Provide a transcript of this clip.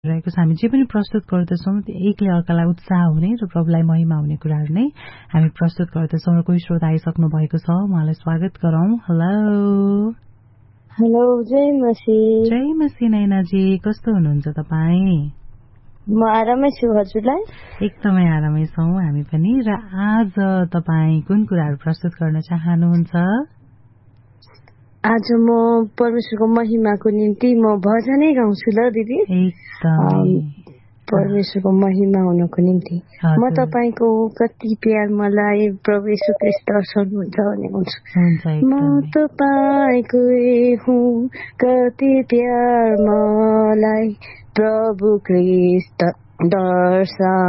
रहेको छ। हामी जे पनि प्रस्तुत गर्दछौँ एकले अर्कालाई उत्साह हुने र प्रभुलाई महिमा हुने कुराहरू नै हामी प्रस्तुत गर्दछौँ। र कोही श्रोता आइसक्नु भएको छ, उहाँलाई स्वागत गरौँ। हेलो हेलो, जय मसी। जय मसी नैनाजी, कस्तो हुनुहुन्छ तपाईँ? म आरामै छु, हजुरलाई? एकदमै आरामै छौँ हामी पनि। र आज तपाईँ कुन कुराहरू प्रस्तुत गर्न चाहनुहुन्छ? आज म परमेश्वरको महिमाको निम्ति म भजनै गाउँछु ल दिदी। परमेश्वरको महिमा हुनको निम्ति म तपाईको कति प्यार मलाई प्रभु येशू ख्रीष्ट दर्शाउनुहुन्छ भने गाउँछु। म तपाईको हुँ, कति प्यार मलाई प्रभु ख्रीष्ट दर्शा